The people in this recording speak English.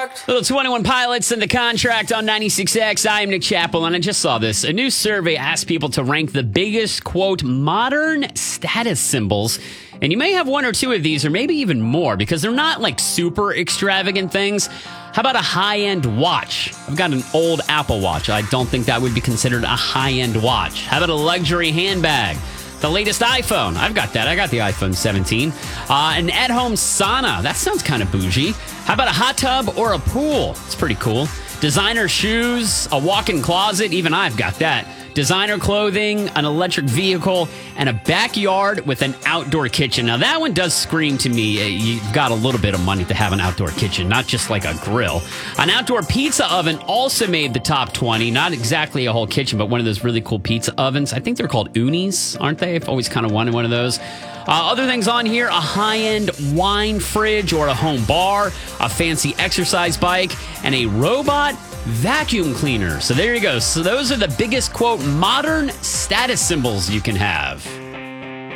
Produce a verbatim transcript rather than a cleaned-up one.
contract. Little twenty-one Pilots and the Contract on ninety-six X. I am Nick Chappell, and I just saw this. A new survey asked people to rank the biggest, quote, modern status symbols. And you may have one or two of these, or maybe even more, because they're not like super extravagant things. How about a high-end watch? I've got an old Apple Watch. I don't think that would be considered a high-end watch. How about a luxury handbag? The latest iPhone. I've got that. I got the iPhone seventeen. Uh, an at-home sauna. That sounds kind of bougie. How about a hot tub or a pool? It's pretty cool. Designer shoes, a walk-in closet. Even I've got that. Designer clothing, an electric vehicle, and a backyard with an outdoor kitchen. Now, that one does scream to me, uh, you've got a little bit of money to have an outdoor kitchen, not just like a grill. An outdoor pizza oven also made the top twenty. Not exactly a whole kitchen, but one of those really cool pizza ovens. I think they're called Unis, aren't they? I've always kind of wanted one of those. Uh, other things on here, a high-end wine fridge or a home bar, a fancy exercise bike, and a robot vacuum cleaner. So there you go. So those are the biggest, quote, modern status symbols you can have.